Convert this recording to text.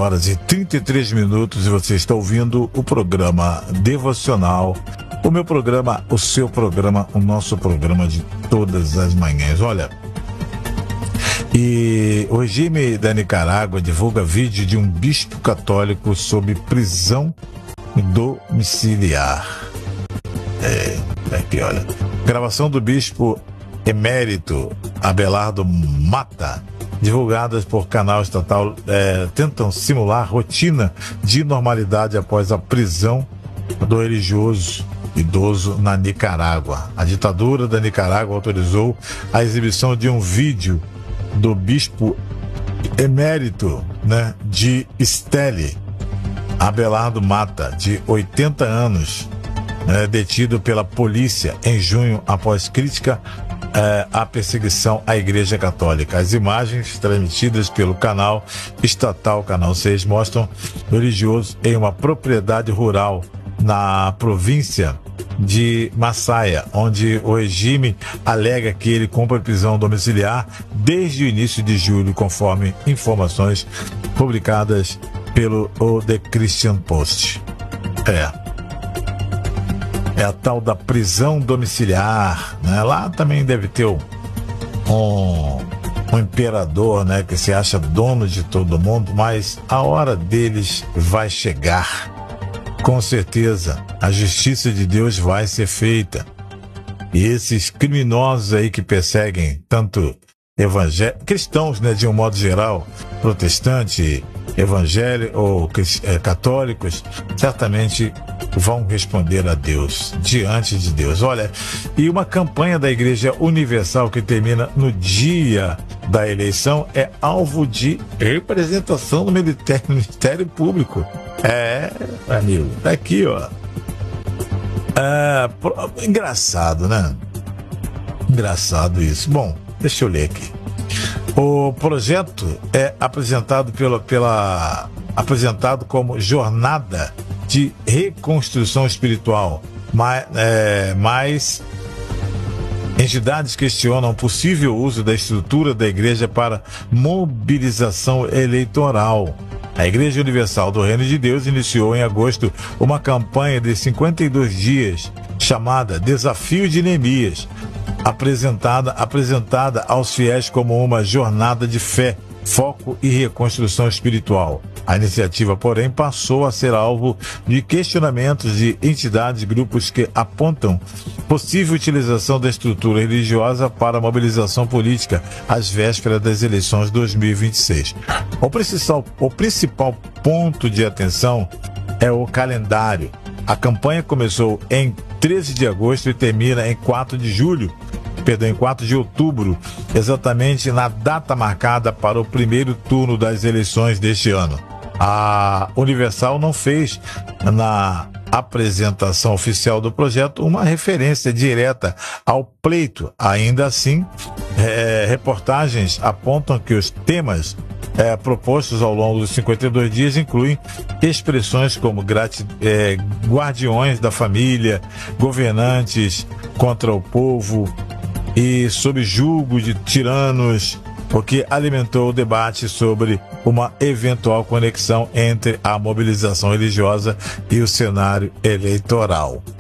horas e 33 minutos e você está ouvindo o programa Devocional, o meu programa, o seu programa, o nosso programa de todas as manhãs. Olha, e o regime da Nicarágua divulga vídeo de um bispo católico sob prisão domiciliar. Aqui, olha. Gravação do bispo emérito Abelardo Mata, divulgadas por canal estatal, tentam simular rotina de normalidade após a prisão do religioso idoso na Nicarágua. A ditadura da Nicarágua autorizou a exibição de um vídeo do bispo emérito, de Esteli, Abelardo Mata, de 80 anos, detido pela polícia em junho após crítica à perseguição à Igreja Católica. As imagens transmitidas pelo canal estatal, Canal 6, mostram o religioso em uma propriedade rural na província de Massaia, onde o regime alega que ele cumpre prisão domiciliar desde o início de julho, conforme informações publicadas pelo The Christian Post. É a tal da prisão domiciliar, Lá também deve ter um imperador, que se acha dono de todo mundo, mas a hora deles vai chegar. Com certeza, a justiça de Deus vai ser feita. E esses criminosos aí que perseguem tanto cristãos, de um modo geral, protestante, evangélico ou católicos, certamente vão responder a Deus, diante de Deus. Olha, e uma campanha da Igreja Universal que termina no dia da eleição é alvo de representação no Ministério Público. Amigo, tá aqui, ó. Engraçado, Engraçado isso. Bom, deixa eu ler aqui. O projeto é apresentado apresentado como jornada de reconstrução espiritual, mas entidades questionam o possível uso da estrutura da igreja para mobilização eleitoral. A Igreja Universal do Reino de Deus iniciou em agosto uma campanha de 52 dias chamada Desafio de Neemias, apresentada aos fiéis como uma jornada de fé, foco e reconstrução espiritual. A iniciativa, porém, passou a ser alvo de questionamentos de entidades e grupos que apontam possível utilização da estrutura religiosa para mobilização política às vésperas das eleições de 2026. O principal ponto de atenção é o calendário. A campanha começou em 13 de agosto e termina em 4 de outubro, exatamente na data marcada para o primeiro turno das eleições deste ano. A Universal não fez, na apresentação oficial do projeto, uma referência direta ao pleito. Ainda assim, reportagens apontam que os temas propostos ao longo dos 52 dias incluem expressões como guardiões da família, governantes contra o povo e sob julgo de tiranos, o que alimentou o debate sobre uma eventual conexão entre a mobilização religiosa e o cenário eleitoral.